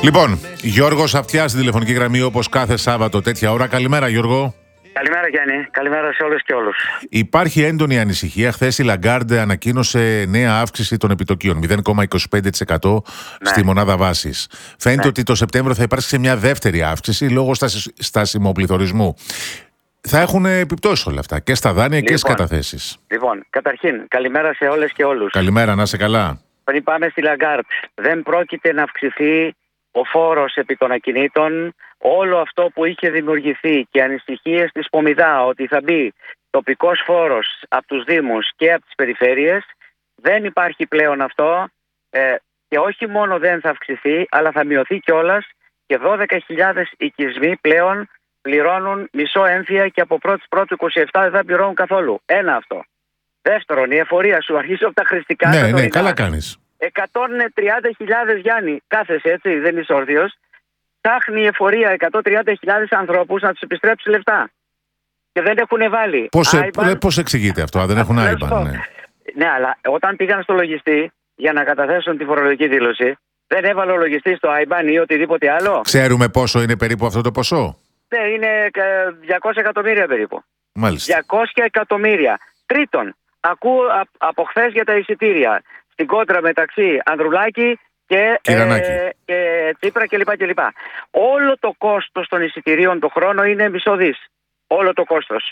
Λοιπόν, Γιώργος Αυτιάς στη τηλεφωνική γραμμή όπως κάθε Σάββατο τέτοια ώρα. Καλημέρα, Γιώργο. Καλημέρα, Γιάννη. Καλημέρα σε όλες και όλους. Υπάρχει έντονη ανησυχία. Χθες η Λαγκάρντε ανακοίνωσε νέα αύξηση των επιτοκίων, 0,25% στη μονάδα βάσης. Φαίνεται ότι το Σεπτέμβριο θα υπάρξει μια δεύτερη αύξηση λόγω στασιμοπληθωρισμού. Θα έχουν επιπτώσεις όλα αυτά και στα δάνεια και στις καταθέσεις. Λοιπόν, καταρχήν, καλημέρα σε όλες και όλους. Καλημέρα, να είσαι καλά. Πριν πάμε στη Λαγκάρντ, δεν πρόκειται να αυξηθεί ο φόρος επί των ακινήτων. Όλο αυτό που είχε δημιουργηθεί και ανησυχίες της Πομιδά ότι θα μπει τοπικός φόρος από τους Δήμους και από τις περιφέρειες, δεν υπάρχει πλέον αυτό και όχι μόνο δεν θα αυξηθεί, αλλά θα μειωθεί κιόλας και 12.000 οικισμοί πλέον πληρώνουν μισό έμφυα και από 1η 27 δεν θα πληρώνουν καθόλου. Ένα αυτό. Δεύτερον, η εφορία σου αρχίζει από τα χρηστικά. Ναι, καλά κάνεις. 130.000 Γιάννη, κάθεσαι έτσι, δεν είσαι όρθιος. Ψάχνει η εφορία 130.000 ανθρώπους να τους επιστρέψει λεφτά. Και δεν έχουν βάλει. Πώς εξηγείται αυτό, δεν έχουν IBAN. Ναι, αλλά όταν πήγαν στο λογιστή για να καταθέσουν τη φορολογική δήλωση, δεν έβαλε ο λογιστής το IBAN ή οτιδήποτε άλλο. Ξέρουμε πόσο είναι περίπου αυτό το ποσό. Ναι, είναι 200 εκατομμύρια περίπου. Μάλιστα. 200 εκατομμύρια. Τρίτον, ακούω από χθες για τα εισιτήρια. Στην κόντρα μεταξύ Ανδρουλάκη και Τσίπρα κλπ. Όλο το κόστος των εισιτηρίων το χρόνο είναι μισό δις. Όλο το κόστος.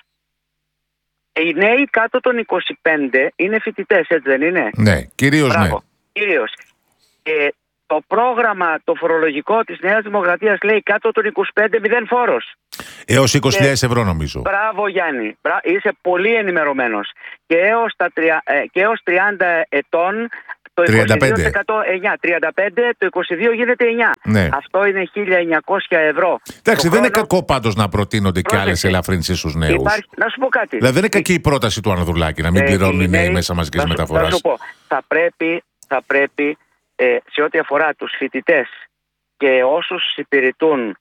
Οι νέοι κάτω των 25 είναι φοιτητές, έτσι δεν είναι? Ναι, κυρίως ναι. Κυρίως. Το πρόγραμμα, το φορολογικό της Νέας Δημοκρατίας λέει κάτω των 25 0 φόρος. Έως 20.000 ευρώ νομίζω. Μπράβο Γιάννη, είσαι πολύ ενημερωμένος. Και έως 30 ετών το 22% 9, 35 το 22 γίνεται 9. Ναι. Αυτό είναι 1.900 ευρώ. Εντάξει, δεν είναι κακό πάντως να προτείνονται και άλλες ελαφρύνσεις στους νέους. Να σου πω κάτι. Δηλαδή δεν είναι κακή η πρόταση του Ανδρουλάκη να μην πληρώνουν οι νέοι μέσα μαζικής μεταφοράς. Να σου πω, θα πρέπει σε ό,τι αφορά τους φοιτητές και όσους υπηρετούν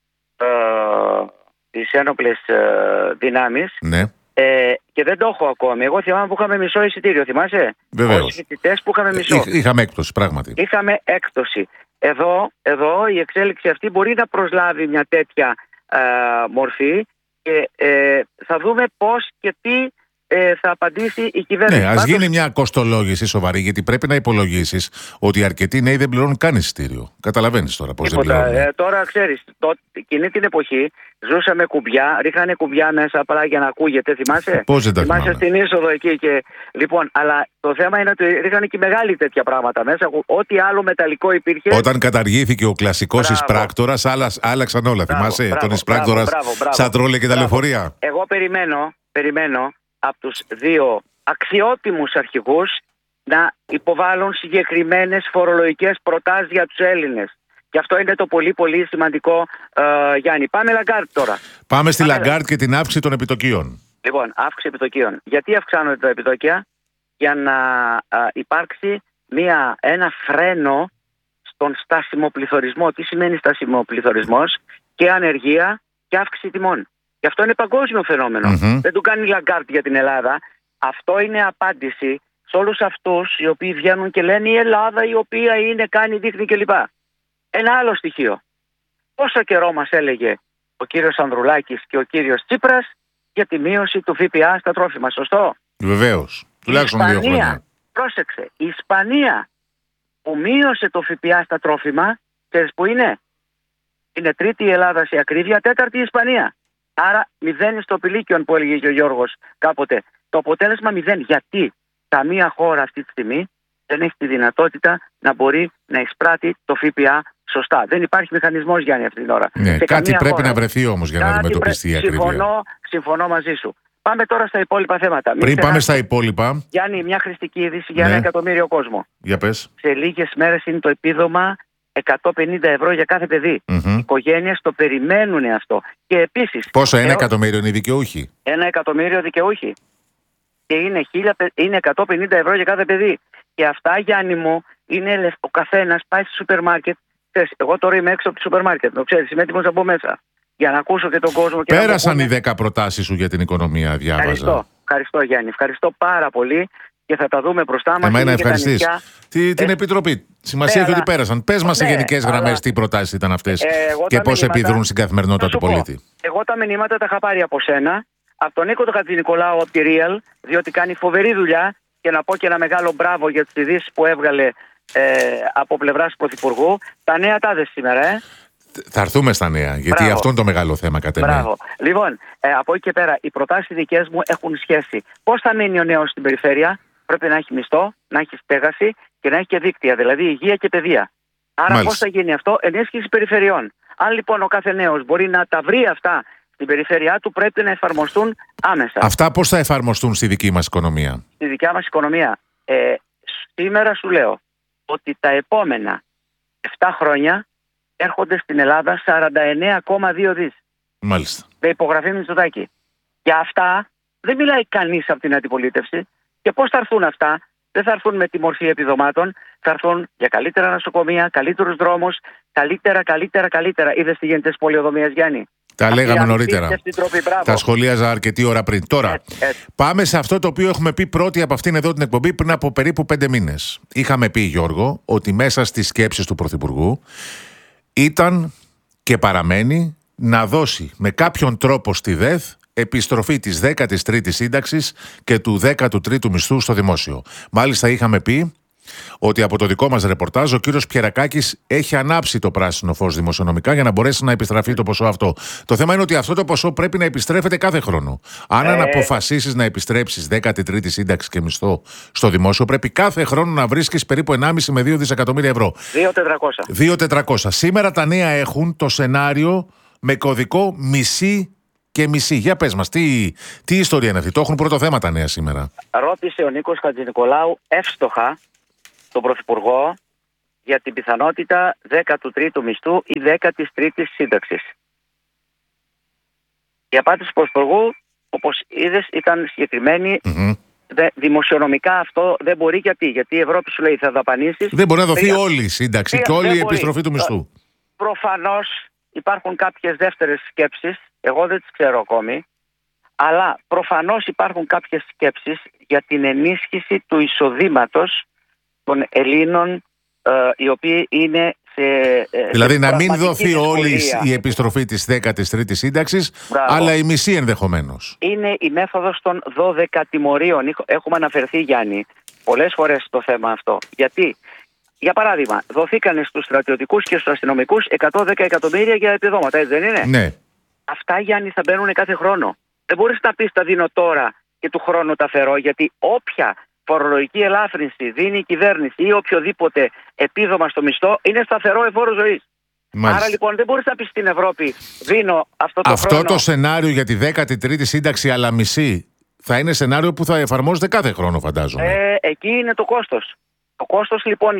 τις ένοπλες δυνάμεις, ναι. Και δεν το έχω ακόμη. Εγώ θυμάμαι που είχαμε μισό εισιτήριο, θυμάσαι? Βεβαίως. Όσοι φοιτητές που είχαμε μισό. Είχαμε έκπτωση, πράγματι. Είχαμε έκπτωση. Εδώ η εξέλιξη αυτή μπορεί να προσλάβει μια τέτοια μορφή και θα δούμε πώς και τι θα απαντήσει η κυβέρνηση. Ναι, ας γίνει μια κοστολόγηση σοβαρή, γιατί πρέπει να υπολογίσεις ότι αρκετοί νέοι δεν πληρώνουν καν εισιτήριο. Καταλαβαίνεις τώρα πώς δεν πληρώνουν. Τώρα ξέρεις, εκείνη την εποχή ζούσαμε κουμπιά, ρίχνανε κουμπιά μέσα απλά για να ακούγεται, θυμάσαι? Πώς δεν τα θυμάσαι στην είσοδο εκεί λοιπόν, αλλά το θέμα είναι ότι ρίχνανε και μεγάλη τέτοια πράγματα μέσα, ό,τι άλλο μεταλλικό υπήρχε. Όταν καταργήθηκε ο κλασικός εισπράκτορας, άλλαξαν όλα, θυμάσαι? Τον εισπράκτορα σαν τρόλε και τα λεωφορεία. Εγώ περιμένω από τους δύο αξιότιμους αρχηγούς να υποβάλουν συγκεκριμένες φορολογικές προτάσεις για τους Έλληνες. Και αυτό είναι το πολύ πολύ σημαντικό, Γιάννη. Πάμε Λαγκάρντ τώρα. Πάμε στη Λαγκάρντ και την αύξηση των επιτοκίων. Λοιπόν, αύξηση επιτοκίων. Γιατί αυξάνονται τα επιτόκια? Για να υπάρξει ένα φρένο στον στασιμοπληθωρισμό. Τι σημαίνει στασιμοπληθωρισμός? Και ανεργία και αύξηση τιμών. Και αυτό είναι παγκόσμιο φαινόμενο. Δεν του κάνει η Λαγκάρντ για την Ελλάδα. Αυτό είναι απάντηση σε όλους αυτούς οι οποίοι βγαίνουν και λένε η Ελλάδα η οποία είναι, κάνει, δείχνει κλπ. Ένα άλλο στοιχείο. Πόσο καιρό μας έλεγε ο κύριος Ανδρουλάκης και ο κύριος Τσίπρας για τη μείωση του ΦΠΑ στα τρόφιμα, σωστό? Βεβαίως. Τουλάχιστον 2 χρόνια. Πρόσεξε. Η Ισπανία που μείωσε το ΦΠΑ στα τρόφιμα, ξέρεις που είναι? Είναι τρίτη η Ελλάδα σε ακρίβεια, τέταρτη η Ισπανία. Άρα 0 στο πηλίκιον που έλεγε και ο Γιώργος κάποτε. Το αποτέλεσμα 0. Γιατί καμία χώρα αυτή τη στιγμή δεν έχει τη δυνατότητα να μπορεί να εισπράττει το ΦΠΑ σωστά. Δεν υπάρχει μηχανισμός, Γιάννη, αυτή την ώρα. Ναι, κάτι πρέπει να βρεθεί όμως για να αντιμετωπιστεί η ακρίβεια. Συμφωνώ μαζί σου. Πάμε τώρα στα υπόλοιπα θέματα. Πριν πάμε στα υπόλοιπα. Γιάννη, μια χρηστική είδηση για 1 εκατομμύριο κόσμο. Για πες. Σε λίγες μέρες είναι το επίδομα 150 ευρώ για κάθε παιδί. Οι οικογένειες το περιμένουν αυτό. Και επίσης. Πόσο, 1 εκατομμύριο είναι οι δικαιούχοι? 1 εκατομμύριο δικαιούχοι. Και είναι 150 ευρώ για κάθε παιδί. Και αυτά, Γιάννη μου, είναι ο καθένας πάει στο σούπερ μάρκετ. Εγώ τώρα είμαι έξω από το σούπερ μάρκετ. Το ξέρεις, είμαι έτοιμος να μπω μέσα. Για να ακούσω και τον κόσμο. Και πέρασαν οι 10 προτάσεις σου για την οικονομία, διάβαζα. Ευχαριστώ, Γιάννη. Ευχαριστώ πάρα πολύ. και θα τα δούμε μπροστά μας. Εμένα ευχαριστείς την Επιτροπή. Σημασία έχει ότι πέρασαν. Πες μας σε γενικές γραμμές τι προτάσεις ήταν αυτές και πώς επιδρούν στην καθημερινότητα του πολίτη. Εγώ τα μηνύματα τα είχα πάρει από σένα, από τον Νίκο τον Χατζηνικολάου από τη Real, διότι κάνει φοβερή δουλειά, και να πω και ένα μεγάλο μπράβο για τις ειδήσεις που έβγαλε από πλευράς Πρωθυπουργού. Τα νέα τα είδες σήμερα, Θα έρθουμε στα νέα, γιατί αυτό είναι το μεγάλο θέμα κατά εμένα. Μπράβο. Λοιπόν, από εκεί και πέρα, οι προτάσεις δικές μου έχουν σχέση. Πώς θα μείνει ο νέος στην περιφέρεια? Πρέπει να έχει μισθό, να έχει στέγαση και να έχει και δίκτυα, δηλαδή υγεία και παιδεία. Άρα πώς θα γίνει αυτό? Ενίσχυση περιφερειών. Αν λοιπόν ο κάθε νέος μπορεί να τα βρει αυτά στην περιφέρειά του, πρέπει να εφαρμοστούν άμεσα. Αυτά πώς θα εφαρμοστούν στη δική μας οικονομία? Στη δικιά μας οικονομία. Σήμερα σου λέω ότι τα επόμενα 7 χρόνια έρχονται στην Ελλάδα 49,2 δις. Μάλιστα. Με υπογραφή Μητσοτάκη. Για αυτά δεν μιλάει κανείς από την αντιπολίτευση. Και πώς θα έρθουν αυτά? Δεν θα έρθουν με τη μορφή επιδομάτων, θα έρθουν για καλύτερα νοσοκομεία, καλύτερους δρόμους, καλύτερα. Είδες τι γίνεται στις πολεοδομίες, Γιάννη? Τα λέγαμε νωρίτερα. Τα σχολίαζα αρκετή ώρα πριν. Τώρα, πάμε σε αυτό το οποίο έχουμε πει πρώτη από αυτήν εδώ την εκπομπή πριν από περίπου 5 μήνες. Είχαμε πει, Γιώργο, ότι μέσα στις σκέψεις του Πρωθυπουργού ήταν και παραμένει να δώσει με κάποιον τρόπο στη ΔΕΘ επιστροφή της 13ης σύνταξης και του 13ου μισθού στο δημόσιο. Μάλιστα είχαμε πει ότι από το δικό μας ρεπορτάζ ο κύριος Πιερακάκης έχει ανάψει το πράσινο φως δημοσιονομικά για να μπορέσει να επιστραφεί το ποσό αυτό. Το θέμα είναι ότι αυτό το ποσό πρέπει να επιστρέφεται κάθε χρόνο. Αν αποφασίσεις να επιστρέψεις 13η σύνταξη και μισθό στο δημόσιο, πρέπει κάθε χρόνο να βρίσκεις περίπου 1,5 με 2 δισεκατομμύρια ευρώ. 2.400. Σήμερα τα νέα έχουν το σενάριο με κωδικό μισή και μισή. Για πες μας, τι ιστορία είναι αυτή? Το έχουν πρώτο θέμα τα νέα σήμερα. Ρώτησε ο Νίκος Χατζηνικολάου εύστοχα τον Πρωθυπουργό για την πιθανότητα 13ου μισθού ή 13ης σύνταξης. Η απάντηση του Πρωθυπουργού, όπως είδες, ήταν συγκεκριμένη. Δημοσιονομικά αυτό δεν μπορεί. Γιατί η Ευρώπη σου λέει θα δαπανίσεις. Δεν μπορεί να δοθεί όλη η σύνταξη και όλη η επιστροφή του μισθού. Προφανώς υπάρχουν κάποιες δεύτερες σκέψεις. Εγώ δεν τις ξέρω ακόμη. Αλλά προφανώς υπάρχουν κάποιες σκέψεις για την ενίσχυση του εισοδήματος των Ελλήνων, οι οποίοι είναι σε... Δηλαδή να μην δοθεί όλη η επιστροφή της 13ης σύνταξης, αλλά η μισή ενδεχομένως. Είναι η μέθοδος των 12 τιμωρίων. Έχουμε αναφερθεί, Γιάννη, πολλές φορές στο θέμα αυτό. Γιατί, για παράδειγμα, δοθήκανε στους στρατιωτικούς και στους αστυνομικούς 110 εκατομμύρια για επιδόματα, έτσι δεν είναι? Ναι. Αυτά, Γιάννη, θα μπαίνουν κάθε χρόνο. Δεν μπορείς να πεις τα δίνω τώρα και του χρόνου τα φερώ, γιατί όποια φορολογική ελάφρυνση δίνει η κυβέρνηση ή οποιοδήποτε επίδομα στο μισθό είναι σταθερό εφόρο ζωής. Άρα λοιπόν δεν μπορείς να πεις στην Ευρώπη δίνω αυτό το χρόνο. Αυτό το σενάριο για τη 13η σύνταξη αλλά μισή θα είναι σενάριο που θα εφαρμόζεται κάθε χρόνο, φαντάζομαι. Εκεί είναι το κόστος. Το κόστος λοιπόν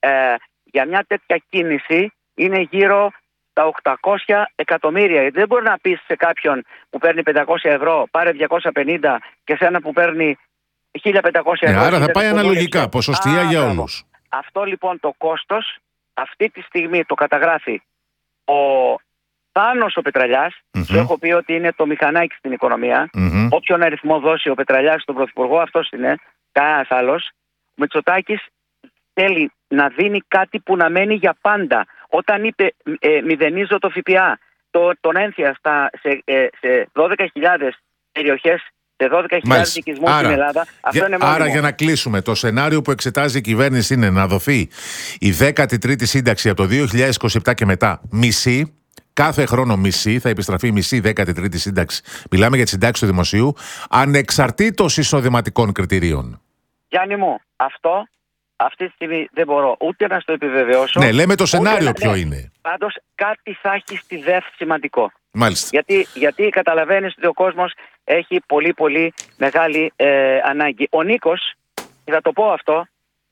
για μια τέτοια κίνηση είναι γύρω στα 800 εκατομμύρια. Δεν μπορεί να πεις σε κάποιον που παίρνει 500 ευρώ πάρε 250 και σε ένα που παίρνει 1.500 ευρώ. Άρα θα πάει αναλογικά, ποσοστία για όλους. Αυτό λοιπόν το κόστος αυτή τη στιγμή το καταγράφει ο Θάνος ο Πετραλιάς. Σου έχω πει ότι είναι το μηχανάκι στην οικονομία. Όποιον αριθμό δώσει ο Πετραλιάς στον Πρωθυπουργό, αυτός είναι, κανένας άλλος. Ο Μητσοτάκης θέλει να δίνει κάτι που να μένει για πάντα. Όταν είπε μηδενίζω το ΦΠΑ, τον ένθια σε 12.000 περιοχές, σε 12.000 οικισμούς στην Ελλάδα, αυτό είναι μόνιμο. Άρα για να κλείσουμε, το σενάριο που εξετάζει η κυβέρνηση είναι να δοθεί η 13η σύνταξη από το 2027 και μετά μισή. Κάθε χρόνο μισή, θα επιστραφεί μισή 13η σύνταξη. Μιλάμε για τη συντάξη του δημοσίου, ανεξαρτήτως εισοδηματικών κριτηρίων. Γιάννη μου, αυτό αυτή τη στιγμή δεν μπορώ ούτε να στο επιβεβαιώσω. Ναι, λέμε το σενάριο ποιο είναι. Πάντως κάτι θα έχει στη ΔΕΘ σημαντικό. Μάλιστα. Γιατί καταλαβαίνεις ότι ο κόσμος έχει πολύ πολύ μεγάλη ανάγκη. Ο Νίκος, θα το πω αυτό,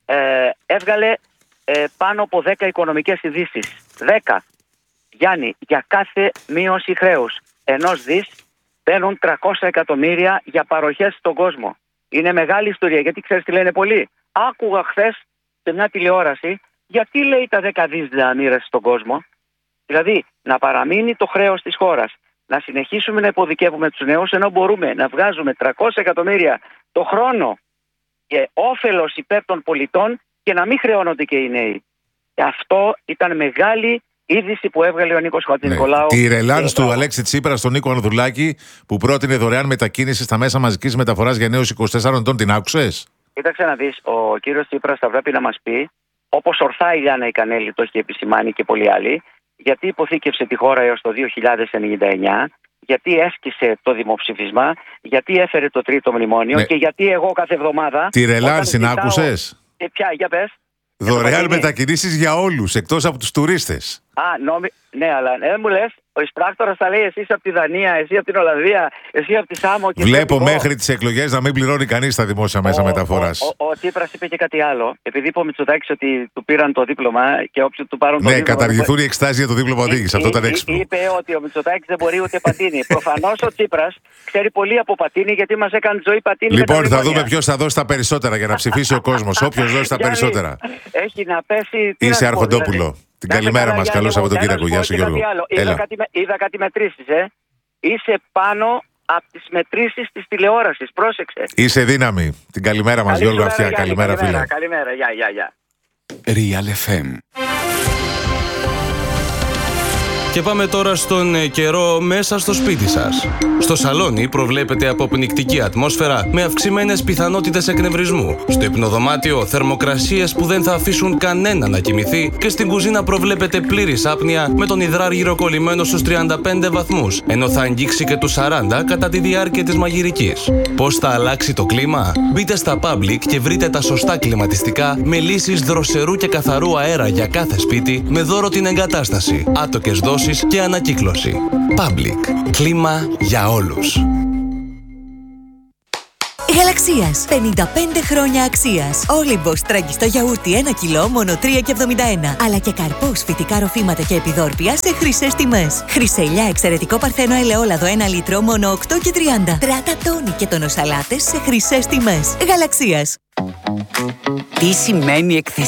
έβγαλε πάνω από 10 οικονομικές ειδήσεις. 10. Γιάννη, για κάθε μείωση χρέους 1 δις παίρνουν 300 εκατομμύρια για παροχές στον κόσμο. Είναι μεγάλη ιστορία, γιατί ξέρεις τι λένε πολλοί. Άκουγα χθες σε μια τηλεόραση γιατί λέει τα 10 δις να μοίρασε στον κόσμο. Δηλαδή να παραμείνει το χρέος της χώρας, να συνεχίσουμε να υποδικεύουμε τους νέους, ενώ μπορούμε να βγάζουμε 300 εκατομμύρια το χρόνο όφελος υπέρ των πολιτών και να μην χρεώνονται και οι νέοι. Και αυτό ήταν μεγάλη είδηση που έβγαλε ο Νίκος Χατζηνικολάου. Τη ρελάνς του Αλέξη Τσίπρα στον Νίκο Ανδρουλάκη που πρότεινε δωρεάν μετακίνηση στα μέσα μαζικής μεταφοράς για νέους 24 ετών, την άκουσες? Κοίταξε να δεις, ο κύριος Τσίπρας θα πρέπει να μας πει, όπως ορθά η Λιάννα η Κανέλη το έχει επισημάνει και πολλοί άλλοι, γιατί υποθήκευσε τη χώρα έως το 2099, γιατί έσκησε το δημοψήφισμα, γιατί έφερε το τρίτο μνημόνιο και γιατί εγώ κάθε εβδομάδα... Τη ρελάνς την άκουσες? Ποια, για πες. Δωρεάν μετακινήσεις για όλους, εκτός από τους τουρίστες. Ναι, αλλά δεν μου λες, ο εισπράκτορας θα λέει εσύ από τη Δανία, εσύ από την Ολλανδία, εσύ από τη Σάμο. Και βλέπω μέχρι τις εκλογές να μην πληρώνει κανείς τα δημόσια μέσα μεταφοράς. Ο Τσίπρας είπε και κάτι άλλο. Επειδή είπε ο Μητσοτάκης ότι του πήραν το δίπλωμα και όποιοι του πάρουν το δίπλωμα. Ναι, καταργηθούν οι εξετάσεις για το δίπλωμα οδήγησης. Αυτό ήταν έξυπνο. Είπε ότι ο Μητσοτάκης δεν μπορεί ούτε πατίνι. Προφανώς ο Τσίπρας ξέρει πολύ από πατίνι, γιατί μας έκανε ζωή πατίνι. Λοιπόν, θα δούμε ποιος θα δώσει τα περισσότερα για να ψηφίσει ο κόσμος. Όποιος δώσει τα περισσότερα. Έχει να πέσει. Είσαι Αρχοντόπουλο. Την καλημέρα μας. Καλό Σαββατοκύριακο. Γεια σου, Γιώργο. Είδα κάτι μετρήσεις, Είσαι πάνω από τις μετρήσεις της τηλεόρασης. Πρόσεξε. Είσαι δύναμη. Την καλημέρα μας, Γιώργο Αυτιά. Καλημέρα, φίλε. Καλημέρα. Γεια. Real FM. Και πάμε τώρα στον καιρό μέσα στο σπίτι σας. Στο σαλόνι προβλέπεται αποπνικτική ατμόσφαιρα με αυξημένες πιθανότητες εκνευρισμού. Στο υπνοδωμάτιο θερμοκρασίες που δεν θα αφήσουν κανένα να κοιμηθεί και στην κουζίνα προβλέπεται πλήρης άπνοια με τον υδράργυρο κολλημένο στους 35 βαθμούς, ενώ θα αγγίξει και τους 40 κατά τη διάρκεια της μαγειρικής. Πώς θα αλλάξει το κλίμα? Μπείτε στα Public και βρείτε τα σωστά κλιματιστικά με λύσεις δροσερού και καθαρού αέρα για κάθε σπίτι με δώρο την εγκατάσταση, άτοκες δόσεις και ανακύκλωση. Public. Κλίμα για όλους. Γαλαξίας. 55 χρόνια αξίας. Όλυμπος τράγγιστο γιαούρτι 1 κιλό μόνο 3,71. Αλλά και καρπούς, φυτικά ροφήματα και επιδόρπια σε χρυσές τιμές. Χρυσελιά εξαιρετικό παρθένο ελαιόλαδο 1 λίτρο μόνο 8,30. Τράτα τόνι και τονοσαλάτες σε χρυσές τιμές. Γαλαξίας. Τι σημαίνει εκθεσία?